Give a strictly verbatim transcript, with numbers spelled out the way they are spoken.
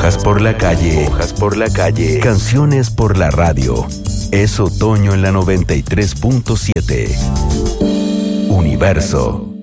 Hojas por la calle. Hojas por la calle. Canciones por la radio. Es otoño en la noventa y tres punto siete. Universo.